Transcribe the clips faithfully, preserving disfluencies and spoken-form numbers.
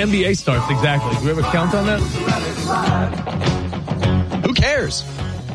N B A starts exactly? Do we have a count on that? Who cares?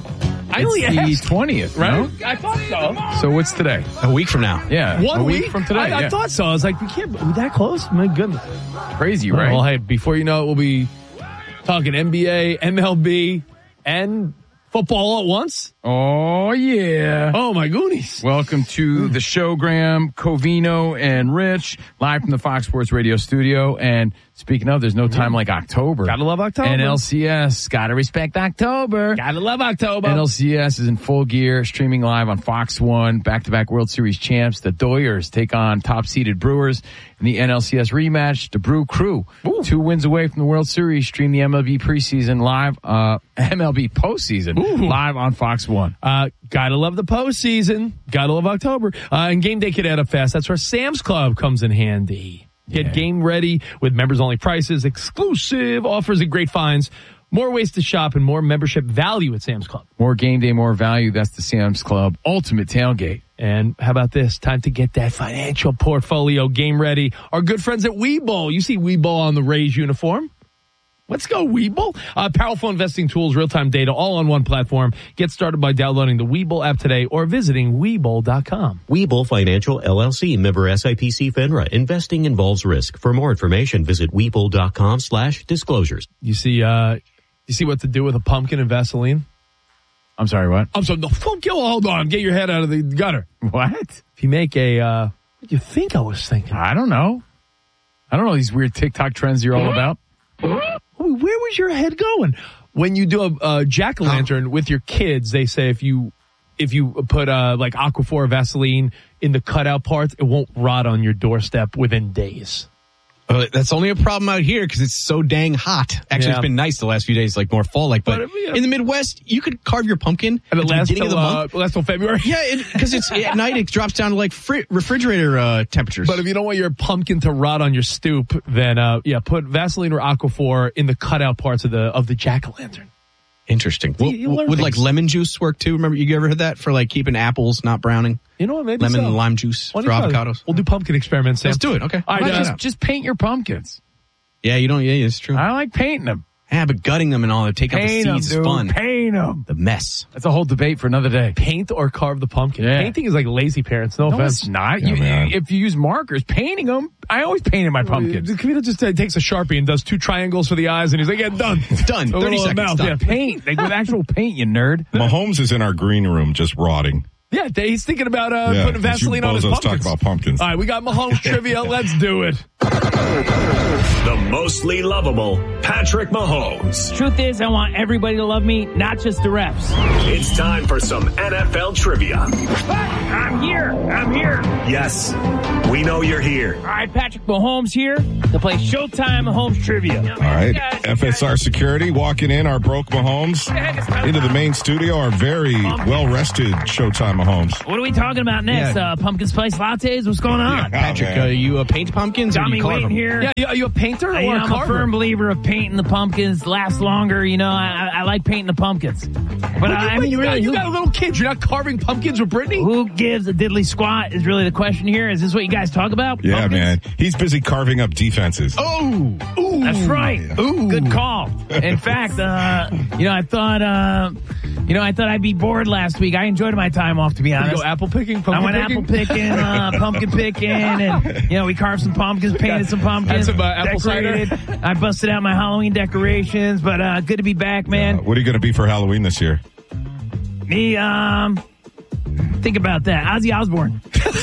I only It's asked. the twentieth, Right? no? I thought so. So what's today? A week from now. Yeah. One a week? week from today. I, I yeah. thought so. I was like, we can't be that close? My goodness. Crazy, right? Well, hey, before you know it, we'll be talking N B A, M L B, and football all at once. Oh, yeah. Oh, my goonies. Welcome to the show, Graham, Covino, and Rich, live from the Fox Sports Radio studio. And speaking of, there's no time like October. Gotta love October. N L C S, gotta respect October. Gotta love October. N L C S is in full gear, streaming live on Fox one. Back-to-back World Series champs, the Doyers, take on top-seeded Brewers in the N L C S rematch. The Brew Crew, Ooh. two wins away from the World Series, stream the M L B preseason live, uh, M L B postseason Ooh. live on Fox one. Uh, gotta love the postseason. Gotta love October. Uh, and game day could add up fast. That's where Sam's Club comes in handy. Get Yeah. game ready with members-only prices, exclusive offers, and great finds. More ways to shop and more membership value at Sam's Club. More game day, more value. That's the Sam's Club Ultimate Tailgate. And how about this? Time to get that financial portfolio game ready. Our good friends at Webull. You see Webull on the Rays uniform? Let's go, Webull. Uh, powerful investing tools, real-time data, all on one platform. Get started by downloading the Webull app today or visiting Webull dot com. Webull Financial, L L C, member S I P C FINRA. Investing involves risk. For more information, visit Webull dot com slash disclosures. You see, uh, you see what to do with a pumpkin and Vaseline? I'm sorry, what? I'm sorry, no, pumpkin, hold on. Get your head out of the gutter. What? If you make a, uh, what do you think I was thinking? I don't know. I don't know these weird TikTok trends you're all about. Where was your head going? When you do a, a jack-o'-lantern huh? with your kids, they say if you if you put uh, like Aquaphor Vaseline in the cutout parts, it won't rot on your doorstep within days. Uh, that's only a problem out here because it's so dang hot. Actually, Yeah. it's been nice the last few days, like more fall-like. But, But, you know- in the Midwest, you could carve your pumpkin And it at the lasts beginning till, of the uh, month. lasts till February? Yeah, because it's at night it drops down to like fri- refrigerator uh, temperatures. But if you don't want your pumpkin to rot on your stoop, then uh, yeah, put Vaseline or Aquaphor in the cutout parts of the of the jack-o'-lantern. Interesting. You- Well, you learn would like things. lemon juice work too? Remember, you ever heard that for like keeping apples not browning? You know what? Maybe Lemon so. and lime juice Why for don't you try avocados. that? We'll do pumpkin experiments, Sam. Let's do it. Okay. All right, Why uh, not? Just, just paint your pumpkins. Yeah, you don't. Yeah, it's true. I like painting them. Yeah, but gutting them and all, take out the Paint them, seeds is dude. fun. Paint them. The mess. That's a whole debate for another day. paint or carve the pumpkin. Yeah. Painting is like lazy parents. No, No, offense. it's not. Yeah, you, man. if you use markers, painting them, I always painted my pumpkins. The Camino just uh, takes a Sharpie and does two triangles for the eyes, and he's like, yeah, done. Done. A thirty little seconds. mouth, Done. yeah. Paint, like with actual paint, you nerd. Mahomes is in our green room just rotting. Yeah, he's thinking about uh, Yeah, putting since you Vaseline on his bozos pumpkins. talk about pumpkins. All right, we got Mahomes trivia. Let's do it. The mostly lovable Patrick Mahomes. Truth is, I want everybody to love me, not just the refs. It's time for some N F L trivia. I'm here. I'm here. Yes, we know you're here. All right, Patrick Mahomes here to play Showtime Mahomes trivia. All right, F S R Security walking in our broke Mahomes into the main studio, our very well-rested Showtime Mahomes. What are we talking about next? Yeah. Uh, pumpkin spice lattes? What's going on? Patrick, man. uh, you uh, paint pumpkins or Got do me you carve waiting them? here. Yeah, you, are you a painter or I, you know, a I'm a carver? firm believer of painting the pumpkins last longer. You know, I, I like painting the pumpkins. But, But uh, I you, mean, you, got, really, you who, got little kids. You're not carving pumpkins with Brittany? who gives a diddly squat is really the question here. Is this what you guys talk about? Yeah, Pumpkins? man. He's busy carving up defenses. Oh, Ooh. That's right. Ooh. Good call. In fact, uh, you know, I thought, uh, you know, I thought I'd be bored last week. I enjoyed my time off, to be You honest. go apple picking, pumpkin I went picking? apple picking, uh, pumpkin picking, and, you know, we carved some pumpkins, painted some pumpkins, Had some, uh, apple cider? decorated. I busted out my Halloween decorations, but uh, good to be back, man. Uh, what are you going to be for Halloween this year? Me, um... Think about that. Ozzy Osbourne.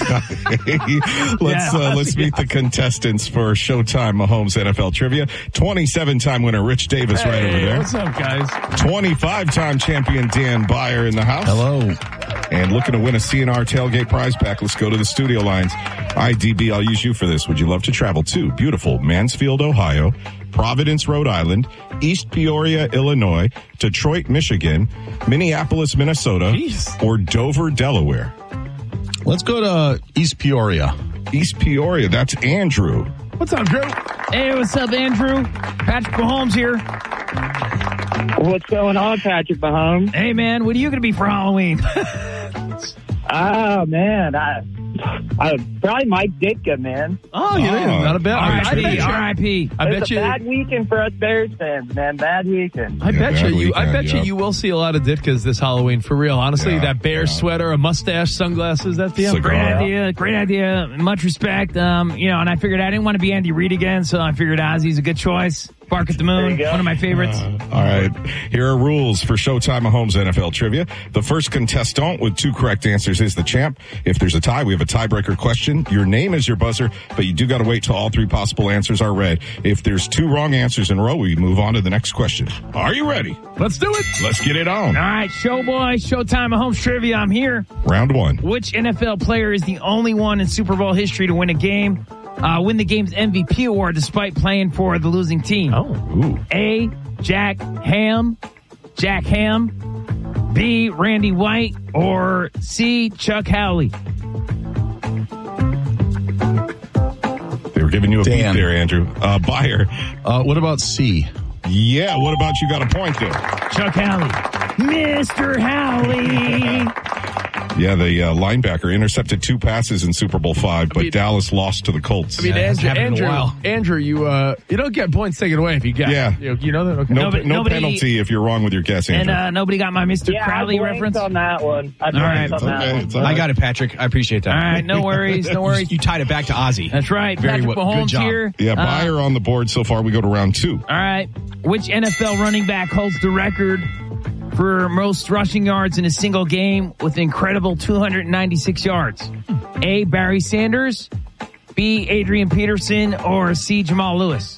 let's Yeah. uh, let's meet the contestants for Showtime Mahomes N F L Trivia. twenty-seven time winner Rich Davis right over Hey, there. what's up, guys? twenty-five time champion Dan Byer in the house. hello. And looking to win a C N R tailgate prize pack. Let's go to the studio lines. I D B, I'll use you for this. Would you love to travel to beautiful Mansfield, Ohio, Providence, Rhode Island, East Peoria, Illinois, Detroit, Michigan, Minneapolis, Minnesota, Jeez. or Dover, Delaware? Let's go to East Peoria. East Peoria, that's Andrew. What's up, Drew? Hey, what's up, Andrew? Patrick Mahomes here. What's going on, Patrick Mahomes? Hey, man, what are you going to be for Halloween? Oh, man, I Uh, probably Mike Ditka, man. Oh, yeah, Oh. not a bad. R I I P, bet you. R I P. I It's bet a you. bad weekend for us Bears fans, man. Bad weekend. I Yeah, bet you. bad You. I weekend, bet you. yeah. You will see a lot of Ditkas this Halloween for real. Honestly, Yeah, that bear yeah. sweater, a mustache, sunglasses. That's the Cigar. Great Yeah. idea. Great idea. Much respect. Um, you know, and I figured I didn't want to be Andy Reid again, so I figured Ozzy's a good choice. Bark at the There Moon, you go. one of my favorites. All right. Here are rules for Showtime Mahomes N F L Trivia. The first contestant with two correct answers is the champ. If there's a tie, we have a tiebreaker question. Your name is your buzzer, but you do got to wait till all three possible answers are read. If there's two wrong answers in a row, we move on to the next question. Are you ready? Let's do it. Let's get it on. All right, Showboy, Showtime Mahomes Trivia, I'm here. Round one. Which N F L player is the only one in Super Bowl history to win a game, uh, win the game's M V P award despite playing for the losing team? Oh, Ooh. A, Jack Ham, Jack Ham, B, Randy White, or C, Chuck Howley? They were giving you a Dan. beat there, Andrew. Uh, Buyer. Uh, what about C? Yeah, what about you got a point there? Chuck Howley. Mister Howley. Yeah, the uh, linebacker intercepted two passes in Super Bowl five, but mean- Dallas lost to the Colts. I mean, Yeah, it hasn't Andrew, happened in a Andrew, while. Andrew, you uh, you don't get points taken away if you guess. Yeah. you, you know that. Okay. no Nobody- no nobody- penalty if you're wrong with your guess, And Andrew. uh, nobody got my Mister Yeah, Crowley I blanked reference? on that one. I right. blanked It's on that okay. one. It's all I right. got it, Patrick. I appreciate that. All right, no worries, no worries. You tied it back to Ozzy. That's right. Very Patrick well- good Mahomes job. here. Yeah, Uh, Buyer on the board so far. We go to round two. All right. Which N F L running back holds the record for most rushing yards in a single game with an incredible two hundred ninety-six yards? A, Barry Sanders, B, Adrian Peterson, or C, Jamal Lewis?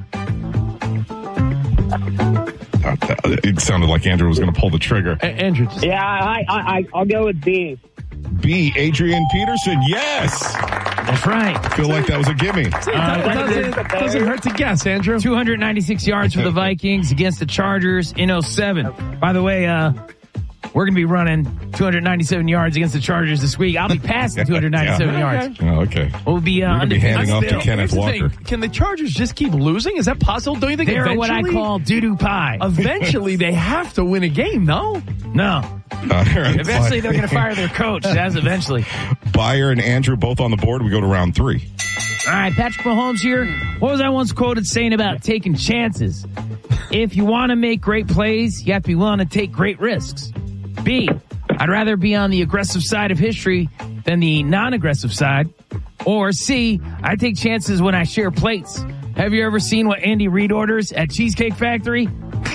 Uh, It sounded like Andrew was going to pull the trigger. A- Andrew, just, Yeah, I, I, I, I'll go with B. B, Adrian Peterson. Yes. That's right. I feel like that was a gimme. it doesn't, it doesn't hurt to guess, Andrew. two hundred ninety-six yards for the Vikings against the Chargers in oh seven. By the way, uh, we're going to be running two hundred ninety-seven yards against the Chargers this week. I'll be passing two hundred ninety-seven Yeah. yards. Oh, okay. We'll be uh, You're gonna be undefeated. handing off to Still. Kenneth Here's the thing. Walker. Can the Chargers just keep losing? Is that possible? Don't you think They're eventually, what I call doo-doo pie. eventually they have to win a game, no? No. Uh, right, Eventually they're going to fire their coach. That's eventually. Buyer and Andrew both on the board. We go to round three. All right, Patrick Mahomes here. What was I once quoted saying about taking chances? If you want to make great plays, you have to be willing to take great risks. B, I'd rather be on the aggressive side of history than the non-aggressive side. Or C, I take chances when I share plates. Have you ever seen what Andy Reid orders at Cheesecake Factory?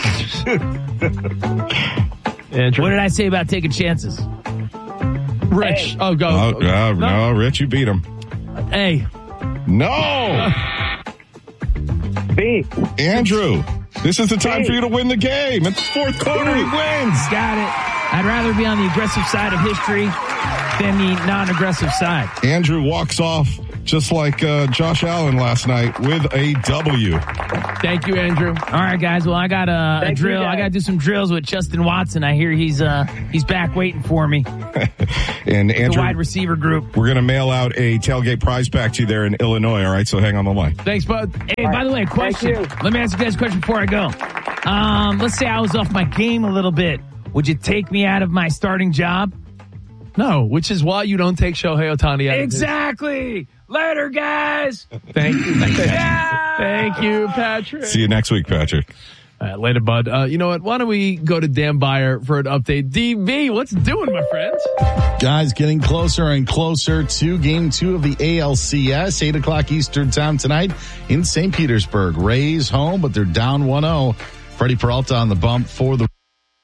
Andrew. What did I say about taking chances? Rich. Oh, go. Oh, uh, no, Rich, you beat him. Hey. No, B. Andrew. This is the time Hey. for you to win the game. It's the fourth quarter. He wins. Got it. I'd rather be on the aggressive side of history than the non-aggressive side. Andrew walks off just like uh, Josh Allen last night with a W. Thank you, Andrew. All right, guys. Well, I got a, a Thank you, drill. I guys. got to do some drills with Justin Watson. I hear he's uh he's back waiting for me. And The Andrew, wide receiver group. we're going to mail out a tailgate prize back to you there in Illinois. All right, so hang on the line. Thanks, bud. Hey, by the way, question. you. Let me ask you guys a question before I go. Um, let's say I was off my game a little bit. Would you take me out of my starting job? No, which is why you don't take Shohei Ohtani out of his- Exactly. Later, guys. Thank you. Thank you. Yeah. Thank you, Patrick. See you next week, Patrick. All right, later, bud. Uh, you know what? Why don't we go to Dan Byer for an update? D B, what's doing, my friends? Guys, getting closer and closer to game two of the A L C S, eight o'clock Eastern time tonight in Saint Petersburg. Rays home, but they're down one oh. Freddie Peralta on the bump for the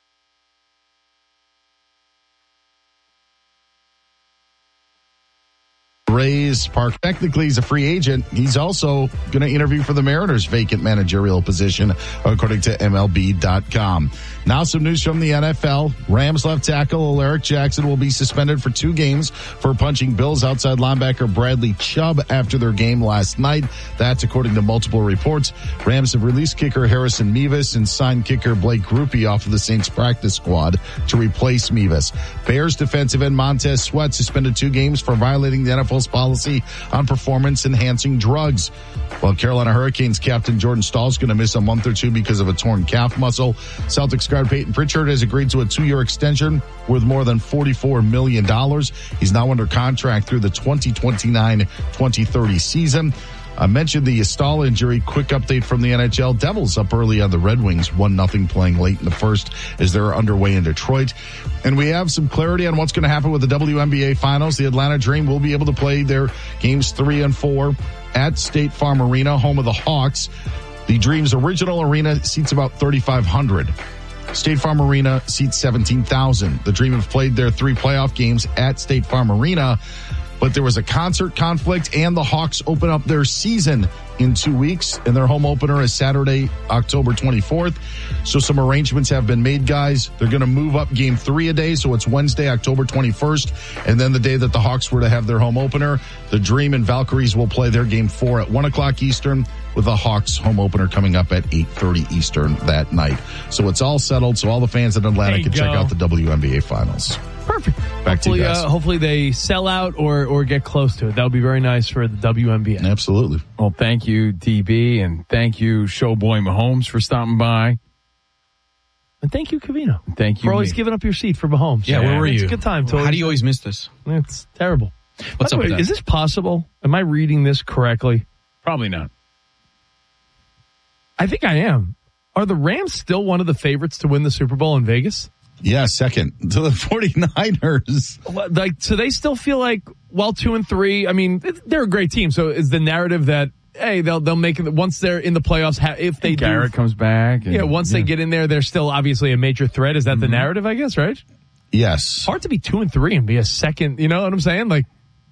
Rays. Park. Technically, he's a free agent. He's also going to interview for the Mariners' vacant managerial position, according to M L B dot com. Now some news from the N F L. Rams left tackle Alaric Jackson will be suspended for two games for punching Bills outside linebacker Bradley Chubb after their game last night. That's according to multiple reports. Rams have released kicker Harrison Mevis and signed kicker Blake Grupe off of the Saints practice squad to replace Mevis. Bears defensive end Montez Sweat suspended two games for violating the N F L's Stall's policy on performance-enhancing drugs. While Carolina Hurricanes captain Jordan Staal is going to miss a month or two because of a torn calf muscle, Celtics guard Peyton Pritchard has agreed to a two-year extension worth more than forty-four million dollars. He's now under contract through the twenty twenty-nine twenty thirty season. I mentioned the Staal injury. Quick update from the N H L. Devils up early on the Red Wings, one nothing playing late in the first as they're underway in Detroit. And we have some clarity on what's going to happen with the W N B A Finals. The Atlanta Dream will be able to play their games three and four at State Farm Arena, home of the Hawks. The Dream's original arena seats about thirty-five hundred. State Farm Arena seats seventeen thousand. The Dream have played their three playoff games at State Farm Arena, but there was a concert conflict, and the Hawks open up their season in two weeks, and their home opener is Saturday, October twenty-fourth. So some arrangements have been made, guys. They're going to move up game three a day, so it's Wednesday, October twenty-first, and then the day that the Hawks were to have their home opener, the Dream and Valkyries will play their game four at one o'clock Eastern, with the Hawks home opener coming up at eight thirty Eastern that night. So it's all settled, so all the fans in Atlanta can go. check out the W N B A Finals. Perfect. Back to you hopefully, guys. uh, hopefully they sell out or, or get close to it. That would be very nice for the W N B A. Absolutely. Well, thank you, D B, and thank you, Showboy Mahomes, for stopping by. And thank you, Covino. Thank you, for always me. giving up your seat for Mahomes. Yeah, where were It's you? a good time. To How do you always miss this? It's terrible. What's By the up with way, that? Is this possible? Am I reading this correctly? Probably not. I think I am. Are the Rams still one of the favorites to win the Super Bowl in Vegas? Yeah, second to the 49ers. Like, so they still feel like, well, two and three. I mean, they're a great team. So is the narrative that, hey, they'll they'll make it once they're in the playoffs? If they Garrett do, comes back. And, yeah, once yeah. they get in there, they're still obviously a major threat. Is that Mm-hmm. the narrative? I guess, right? Yes. Hard to be two and three and be a second. You know what I'm saying? Like,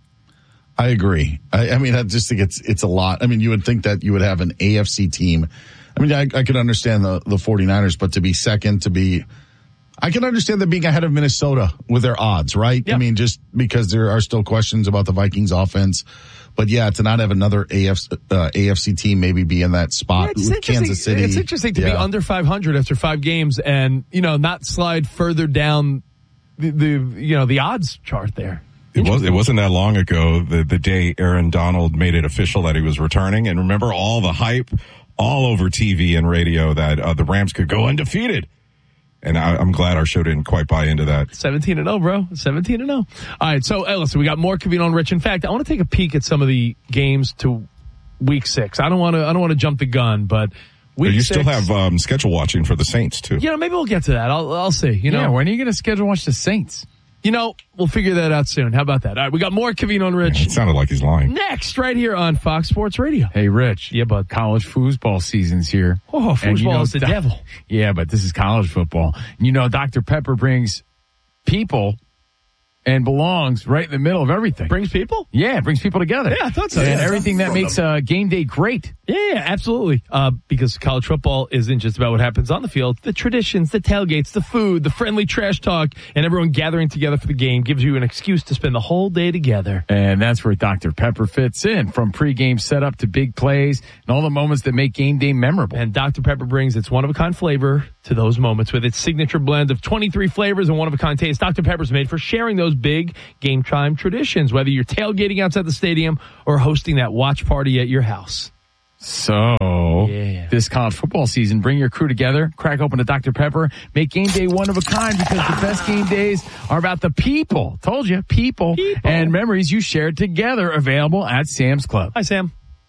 I agree. I, I mean, I just think it's it's a lot. I mean, you would think that you would have an A F C team. I mean, I, I could understand the, the 49ers, but to be second, to be, I can understand them being ahead of Minnesota with their odds, right? Yep. I mean, just because there are still questions about the Vikings offense. But yeah, to not have another A F C, uh, A F C team maybe be in that spot yeah, it's with interesting. Kansas City. It's interesting to be Yeah. under five hundred after five games and, you know, not slide further down the, the you know, the odds chart there. It was. It wasn't that long ago, the the day Aaron Donald made it official that he was returning, and remember all the hype all over T V and radio that uh, the Rams could go undefeated. And I, I'm glad our show didn't quite buy into that. seventeen and oh, bro. seventeen and oh. All right, so hey, listen, we got more Covino and Rich. In fact, I want to take a peek at some of the games to week six. I don't want to. I don't want to jump the gun, but week you six, still have um, schedule watching for the Saints too. You know, maybe we'll get to that. I'll. I'll see. You know, Yeah, when are you going to schedule watch the Saints? You know, we'll figure that out soon. How about that? All right, we got more Covino and Rich It sounded like he's lying. next, right here on Fox Sports Radio. Hey, Rich. Yeah, bud. College foosball season's here. Oh, And you foosball know, is the doc- devil. Yeah, but this is college football. You know, Doctor Pepper brings people and belongs right in the middle of everything. Brings people? Yeah, it brings people together. Yeah, I thought so. And Yeah. everything that makes uh, game day great. Yeah, yeah, absolutely. Uh, because college football isn't just about what happens on the field. The traditions, the tailgates, the food, the friendly trash talk, and everyone gathering together for the game gives you an excuse to spend the whole day together. And that's where Doctor Pepper fits in, from pregame setup to big plays and all the moments that make game day memorable. And Doctor Pepper brings its one-of-a-kind flavor to those moments with its signature blend of twenty-three flavors and one-of-a-kind taste. Doctor Pepper's made for sharing those big game time traditions, whether you're tailgating outside the stadium or hosting that watch party at your house. So, Yeah. this college football season, bring your crew together, crack open a Doctor Pepper, make game day one of a kind, because the best game days are about the people. Told you, people, People. and memories you shared together, available at Sam's Club. Hi, Sam.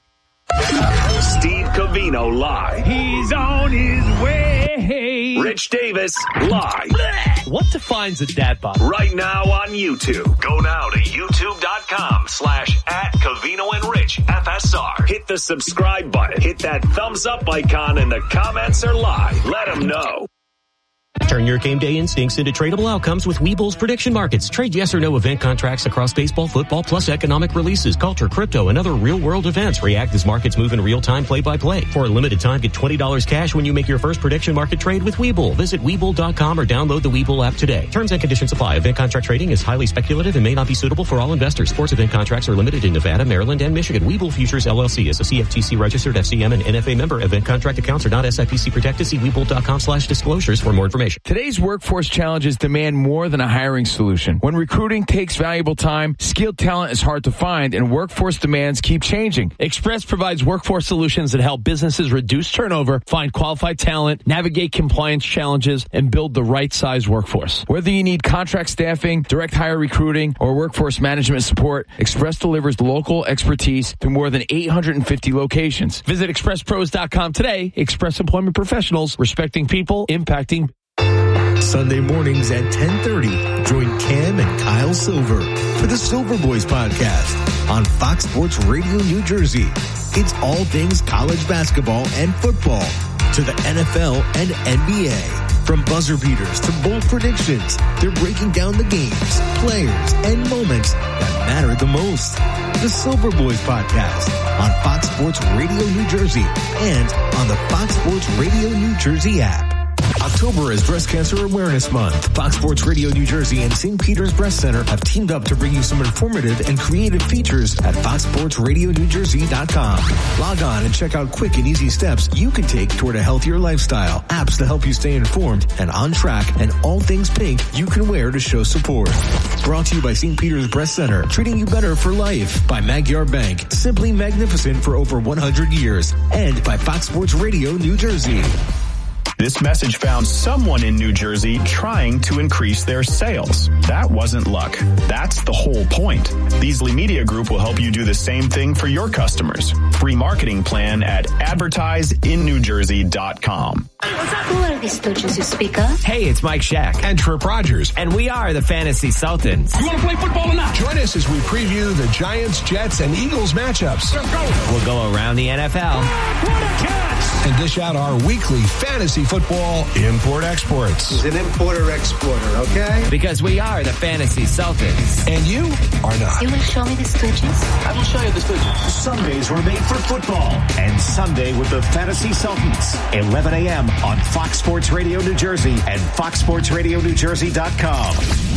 Steve Covino live. He's on his way. Rich Davis live. What defines a dad bod? Right now on YouTube. Go now to youtube.com slash at Covino and Rich F S R. Hit the subscribe button. Hit that thumbs up icon and the comments are live. Let them know. Turn your game day instincts into tradable outcomes with Webull's prediction markets. Trade yes or no event contracts across baseball, football, plus economic releases, culture, crypto, and other real-world events. React as markets move in real time, play-by-play. For a limited time, get twenty dollars cash when you make your first prediction market trade with Webull. Visit Webull dot com or download the Webull app today. Terms and conditions apply. Event contract trading is highly speculative and may not be suitable for all investors. Sports event contracts are limited in Nevada, Maryland, and Michigan. Webull Futures, L L C is a C F T C registered F C M and N F A member. Event contract accounts are not S I P C protected. See Webull dot com slash disclosures for more information. information. Today's workforce challenges demand more than a hiring solution. When recruiting takes valuable time, skilled talent is hard to find, and workforce demands keep changing. Express provides workforce solutions that help businesses reduce turnover, find qualified talent, navigate compliance challenges, and build the right size workforce. Whether you need contract staffing, direct hire recruiting, or workforce management support, Express delivers local expertise to more than eight hundred fifty locations. Visit express pros dot com today. Express Employment Professionals, respecting people, impacting. Sunday mornings at ten thirty, join Cam and Kyle Silver for the Silver Boys podcast on Fox Sports Radio New Jersey. It's all things college basketball and football to the N F L and N B A. From buzzer beaters to bold predictions, they're breaking down the games, players, and moments that matter the most. The Silver Boys podcast on Fox Sports Radio New Jersey and on the Fox Sports Radio New Jersey app. October is Breast Cancer Awareness Month. Fox Sports Radio New Jersey and Saint Peter's Breast Center have teamed up to bring you some informative and creative features at fox sports radio new jersey dot com. Log on and check out quick and easy steps you can take toward a healthier lifestyle, apps to help you stay informed and on track, and all things pink you can wear to show support. Brought to you by Saint Peter's Breast Center, treating you better for life, by Magyar Bank, simply magnificent for over one hundred years, and by Fox Sports Radio New Jersey. This message found someone in New Jersey trying to increase their sales. That wasn't luck. That's the whole point. Beasley Media Group will help you do the same thing for your customers. Free marketing plan at advertise in new jersey dot com. Who are these stooges you speak of? Hey, it's Mike Shack. And Trip Rogers. And we are the Fantasy Sultans. You want to play football or not? Join us as we preview the Giants, Jets, and Eagles matchups. We'll go around the N F L. What a catch! And dish out our weekly fantasy football import-exports. He's an importer-exporter, okay? Because we are the Fantasy Sultans. And you are not. You will show me the stooges? I will show you the stooges. Sundays were made for football. And Sunday with the Fantasy Sultans. eleven a.m. on Fox Sports Radio New Jersey and fox sports radio new jersey dot com.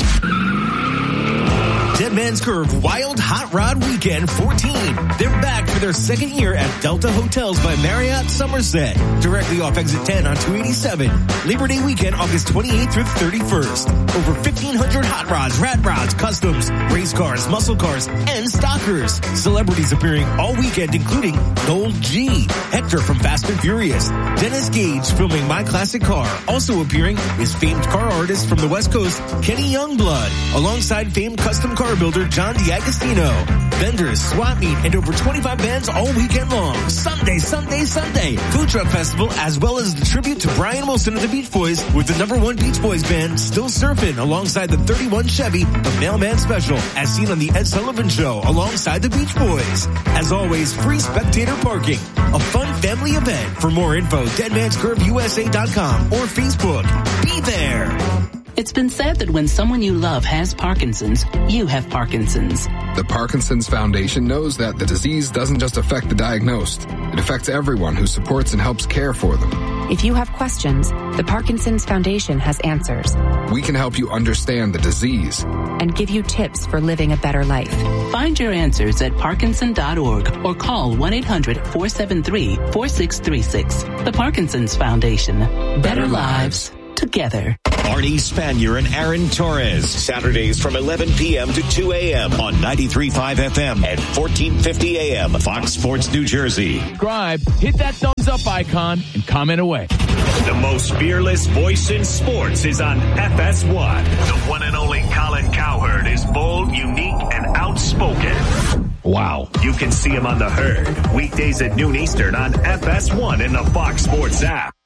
Dead Man's Curve Wild Hot Rod Weekend fourteen. They're back for their second year at Delta Hotels by Marriott Somerset, directly off exit ten on two eighty-seven. Labor Day weekend, August twenty-eighth through the thirty-first. Over fifteen hundred hot rods, rat rods, customs, race cars, muscle cars, and stockers. Celebrities appearing all weekend, including Noel G, Hector from Fast and Furious, Dennis Gage filming My Classic Car. Also appearing is famed car artist from the West Coast, Kenny Youngblood, alongside famed custom car builder John D'Agostino. Vendors, swap meet, and over twenty-five bands all weekend long. Sunday, Sunday, Sunday. Food Truck Festival, as well as the tribute to Brian Wilson of the Beach Boys with the number one Beach Boys band, Still Surfing, alongside the thirty-one Chevy, the Mailman Special, as seen on the Ed Sullivan Show, alongside the Beach Boys. As always, free spectator parking. A fun family event. For more info, dead mans curve u s a dot com or Facebook. Be there. It's been said that when someone you love has Parkinson's, you have Parkinson's. The Parkinson's Foundation knows that the disease doesn't just affect the diagnosed. It affects everyone who supports and helps care for them. If you have questions, the Parkinson's Foundation has answers. We can help you understand the disease and give you tips for living a better life. Find your answers at parkinson dot org or call one eight hundred four seven three four six three six. The Parkinson's Foundation. Better, better lives together. Arnie Spanier and Aaron Torres. Saturdays from eleven p.m. to two a.m. on ninety-three point five F M and fourteen fifty A M. Fox Sports New Jersey. Subscribe, hit that thumbs up icon, and comment away. The most fearless voice in sports is on F S one. The one and only Colin Cowherd is bold, unique, and outspoken. Wow. You can see him on The Herd, weekdays at noon Eastern on F S one in the Fox Sports app.